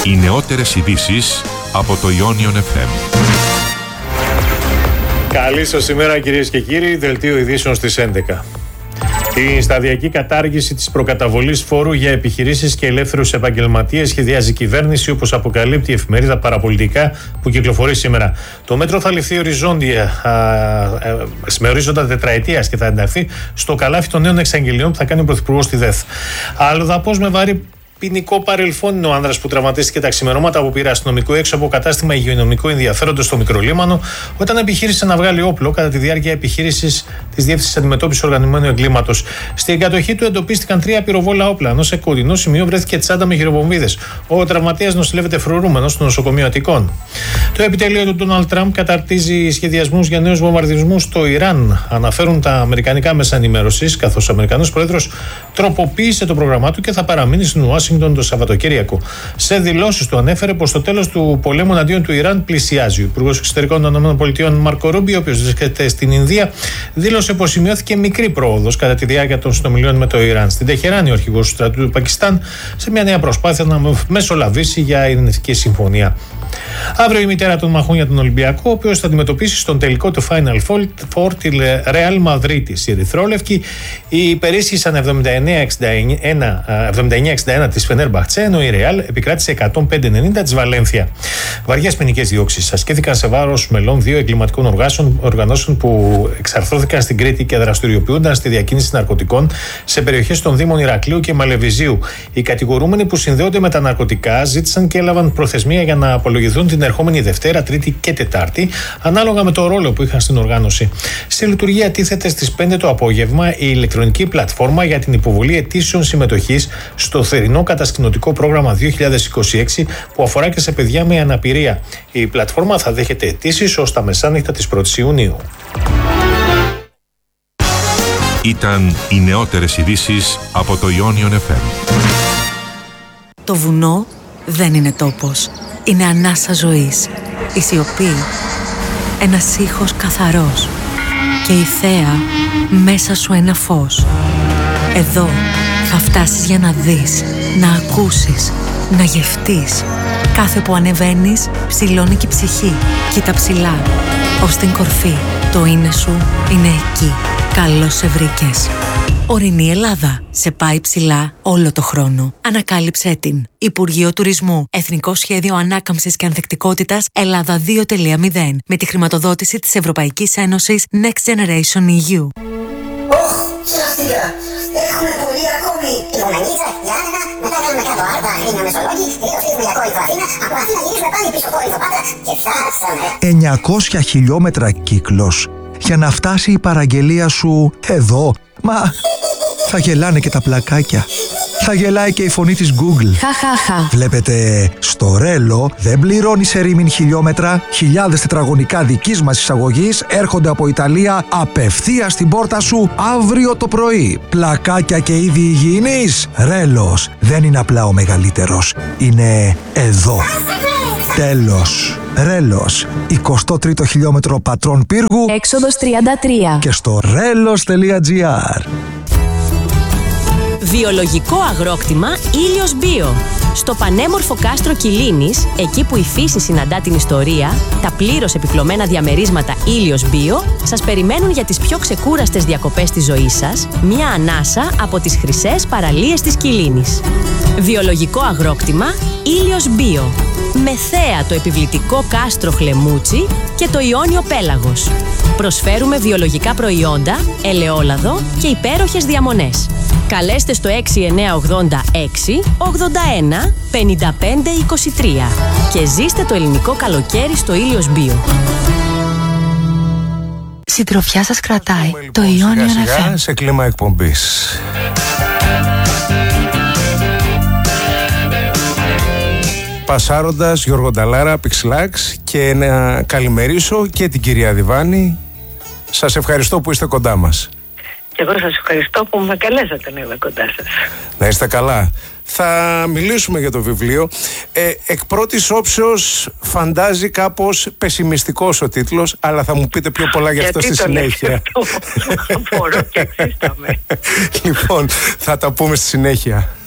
Οι νεότερες ειδήσεις από το Ionion FM. Καλή σας ημέρα κυρίες και κύριοι, δελτίο ειδήσεων στις 11. Η σταδιακή κατάργηση της προκαταβολής φόρου για επιχειρήσεις και ελεύθερους επαγγελματίες σχεδιάζει η κυβέρνηση, όπως αποκαλύπτει η εφημερίδα Παραπολιτικά που κυκλοφορεί σήμερα. Το μέτρο θα ληφθεί με ορίζοντα τετραετίας και θα ενταχθεί στο καλάθι των νέων εξαγγελιών που θα κάνει ο Πρωθυπουργός στη ΔΕΘ. Αλλοδαπός με βαρύ ποινικό παρελθόν είναι ο άνδρας που τραυματίστηκε τα ξημερώματα από πύρα αστυνομικού έξω από κατάστημα υγειονομικού ενδιαφέροντος στο Μικρολίμανο, όταν επιχείρησε να βγάλει όπλο κατά τη διάρκεια επιχείρησης της Διεύθυνσης Αντιμετώπισης Οργανωμένου Εγκλήματος. Στην κατοχή του εντοπίστηκαν 3 πυροβόλα όπλα, ενώ σε κοντινό σημείο βρέθηκε τσάντα με χειροβομβίδες. Ο τραυματίας νοσηλεύεται φρουρούμενος στο νοσοκομείο Αττικών. Το επιτελείο του Ντόναλντ Τραμπ καταρτίζει σχεδιασμούς για νέους βομβαρδισμούς στο Ιράν, αναφέρουν τα αμερικανικά μέσα ενημέρωσης, καθώς ο Αμερικανός Πρόεδρος τροποποίησε το πρόγραμμά του και θα παραμείνει στην Ουάσιγκτον το Σαββατοκύριακο. Σε δηλώσεις του ανέφερε πως το τέλος του πολέμου εναντίον του Ιράν πλησιάζει. Ο Υπουργός Εξωτερικών των ΗΠΑ, Μάρκο Ρούμπιο, ο οποίος βρίσκεται στην Ινδία, δήλωσε πως σημειώθηκε μικρή πρόοδος κατά τη διάρκεια των συνομιλιών με το Ιράν. Στην Τεχεράνη, ο αρχηγός του στρατού του Πακιστάν, σε μια νέα προσπάθεια να μεσολαβήσει για ειρηνευτική συμφωνία. Αύριο η μητέρα των μαχών για τον Ολυμπιακό, ο οποίος θα αντιμετωπίσει στον τελικό του Final Four τη Ρεάλ Μαδρίτης. Οι ερυθρόλευκοι υπερίσχυσαν 79-61 της Φενέρμπαχτσε, ενώ η Ρεάλ επικράτησε 105-90 της Βαλένθια. Βαριές ποινικές διώξεις ασκήθηκαν σε βάρος μελών 2 εγκληματικών οργανώσεων που εξαρθρώθηκαν στην Κρήτη και δραστηριοποιούνταν στη διακίνηση ναρκωτικών σε περιοχές των Δήμων Ηρακλείου και Μαλεβιζίου. Οι κατηγορούμενοι που συνδέονται με τα ναρκωτικά ζήτησαν και έλαβαν προθεσμία για να απολογηθούν την ερχόμενη Δευτέρα, Τρίτη και Τετάρτη, ανάλογα με το ρόλο που είχαν στην οργάνωση. Στη λειτουργία τίθεται στις 5 το απόγευμα η ηλεκτρονική πλατφόρμα για την υποβολή αιτήσεων συμμετοχής στο θερινό κατασκηνωτικό πρόγραμμα 2026 που αφορά και σε παιδιά με αναπηρία. Η πλατφόρμα θα δέχεται αιτήσεις ως τα μεσάνυχτα της 1ης Ιουνίου. Ήταν οι νεότερες ειδήσεις από το Ionion FM. Το βουνό δεν είναι τόπος. Είναι ανάσα ζωής. Η σιωπή. Ένας ήχος καθαρός. Και η θέα μέσα σου ένα φως. Εδώ θα φτάσεις για να δεις, να ακούσεις, να γευτείς. Κάθε που ανεβαίνεις, ψηλώνει και η ψυχή. Κοίτα ψηλά, ως την κορφή. Το είναι σου είναι εκεί. Καλώς σε βρήκες. Ορεινή Ελλάδα. Σε πάει ψηλά όλο το χρόνο. Ανακάλυψέ την. Υπουργείο Τουρισμού. Εθνικό Σχέδιο Ανάκαμψης και Ανθεκτικότητας Ελλάδα 2.0. Με τη χρηματοδότηση της Ευρωπαϊκής Ένωσης Next Generation EU. Σωστικά. Έχουμε πολύ ακόμη. Λιμονανίτσα, Γιάννενα, μετά κάνουμε κάτω Άρτα, Αγρίνιο Μεσολόγγι, διορθίζουμε για Κόρινθο Αθήνα, από Αθήνα γυρίζουμε πάλι πίσω Κόρινθο Πάτρα και φτάσαμε. 900 χιλιόμετρα κύκλος για να φτάσει η παραγγελία σου εδώ. Μα θα γελάνε και τα πλακάκια. Θα γελάει και η φωνή της Google. Χαχαχα. Βλέπετε, στο Ρέλο δεν πληρώνει σε ρήμην χιλιόμετρα. Χιλιάδες τετραγωνικά δικής μας εισαγωγής έρχονται από Ιταλία απευθείας στην πόρτα σου αύριο το πρωί. Πλακάκια και είδη υγιεινής. Ρέλος δεν είναι απλά ο μεγαλύτερος. Είναι εδώ. Τέλος. Ρέλος. 23ο χιλιόμετρο Πατρών Πύργου. Έξοδος 33. Και στο relos.gr. Βιολογικό αγρόκτημα Ήλιος Μπίο. Στο πανέμορφο κάστρο Κιλίνης, εκεί που η φύση συναντά την ιστορία, τα πλήρως επιπλωμένα διαμερίσματα Ήλιος Μπίο σας περιμένουν για τις πιο ξεκούραστες διακοπές της ζωής σας, μια ανάσα από τις χρυσές παραλίες της Κιλίνης. Βιολογικό αγρόκτημα Ήλιος Μπίο. Με θέα το επιβλητικό κάστρο Χλεμούτσι και το Ιόνιο Πέλαγος. Προσφέρουμε βιολογικά προϊόντα, ελαιόλαδο και υπέροχες διαμονές. Καλέστε στο 6986 81 55 23 και ζήστε το ελληνικό καλοκαίρι στο Ήλιος Μπίο. Συντροφιά σας κρατάει το Ionion Ionion FM. Σε κλίμα εκπομπής. Πασάροντας Γιώργο Νταλάρα, Πιξλάξ, και να καλημερίσω και την κυρία Διβάνη. Σας ευχαριστώ που είστε κοντά μας. Και εγώ σας ευχαριστώ που με καλέσατε να είμαι κοντά σας. Να είστε καλά. Θα μιλήσουμε για το βιβλίο. Εκ πρώτης όψεως φαντάζει κάπως πεσημιστικός ο τίτλος, αλλά θα μου πείτε πιο πολλά γι' αυτό στη συνέχεια. Απορώ και εξίσταμε. Λοιπόν, θα τα πούμε στη συνέχεια.